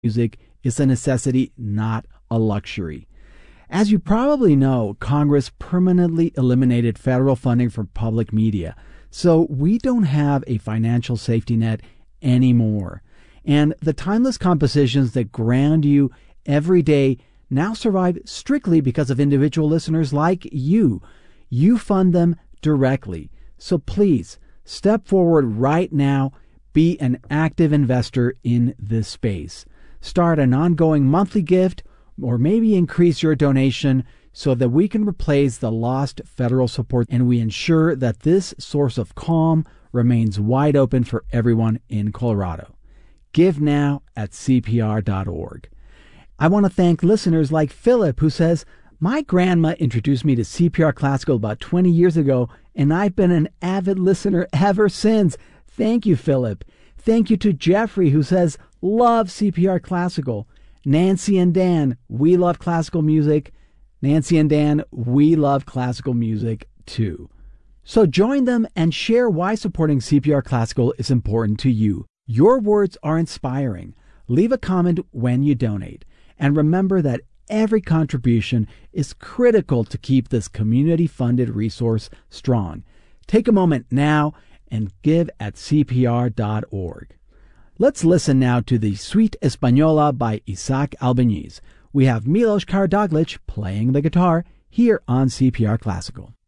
music is a necessity, not a luxury. As you probably know, Congress permanently eliminated federal funding for public media, so we don't have a financial safety net anymore. And the timeless compositions that ground you every day now survive strictly because of individual listeners like you. You fund them directly. So please, step forward right now. Be an active investor in this space. Start an ongoing monthly gift or maybe increase your donation so that we can replace the lost federal support and we ensure that this source of calm remains wide open for everyone in Colorado. Give now at CPR.org. I want to thank listeners like Philip, who says, my grandma introduced me to CPR Classical about 20 years ago, and I've been an avid listener ever since. Thank you, Philip. Thank you to Jeffrey, who says, love CPR Classical. Nancy and Dan, we love classical music. Nancy and Dan, we love classical music too. So join them and share why supporting CPR Classical is important to you. Your words are inspiring. Leave a comment when you donate. And remember that every contribution is critical to keep this community-funded resource strong. Take a moment now and give at CPR.org. Let's listen now to the Suite Española by Isaac Albeniz. We have Milos Karadoglic playing the guitar here on CPR Classical.